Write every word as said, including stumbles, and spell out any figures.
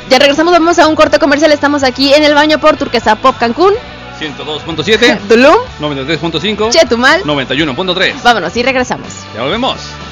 Ya regresamos, vamos a un corte comercial. Estamos aquí en el baño por Turquesa Pop Cancún. ciento dos punto siete. Tulum. noventa y tres punto cinco. Chetumal. noventa y uno punto tres. Vámonos y regresamos. Ya volvemos.